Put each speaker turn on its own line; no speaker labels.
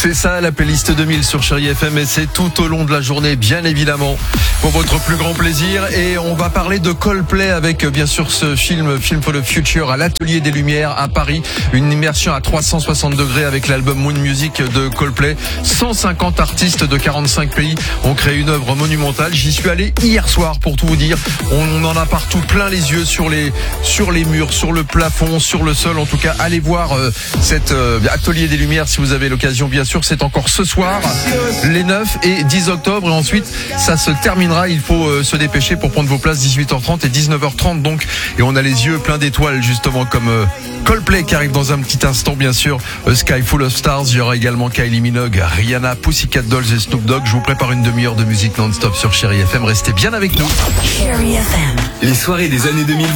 C'est ça la playlist 2000 sur Chérie FM et c'est tout au long de la journée, bien évidemment, pour votre plus grand plaisir. Et on va parler de Coldplay avec bien sûr ce film for the Future à l'Atelier des Lumières à Paris. Une immersion à 360 degrés avec l'album Moon Music de Coldplay. 150 artistes de 45 pays ont créé une œuvre monumentale. J'y suis allé hier soir pour tout vous dire. On en a partout plein les yeux sur les murs, sur le plafond, sur le sol. En tout cas, allez voir cet Atelier des Lumières si vous avez l'occasion. Bien sûr, c'est encore ce soir, les 9 et 10 octobre. Et ensuite, ça se terminera. Il faut se dépêcher pour prendre vos places 18h30 et 19h30 donc. Et on a les yeux pleins d'étoiles justement comme Coldplay qui arrive dans un petit instant bien sûr. A Sky Full of Stars. Il y aura également Kylie Minogue, Rihanna, Pussycat Dolls et Snoop Dogg. Je vous prépare une demi-heure de musique non-stop sur Chérie FM. Restez bien avec nous.
Chérie FM.
Les soirées des années 2000.